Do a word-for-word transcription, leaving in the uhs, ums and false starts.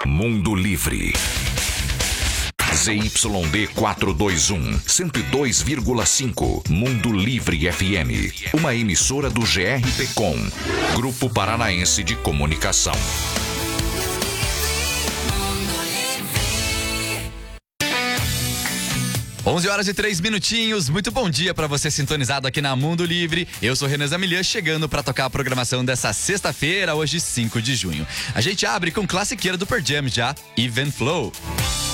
Mundo Livre. Z Y D quatrocentos e vinte e um, cento e dois vírgula cinco. Mundo Livre F M. Uma emissora do G R P Com, Grupo Paranaense de Comunicação. onze horas e três minutinhos, muito bom dia para você sintonizado aqui na Mundo Livre. Eu sou Renan Zamilian, chegando para tocar a programação dessa sexta-feira, hoje cinco de junho. A gente abre com classiqueira do Pearl Jam já, Even Flow.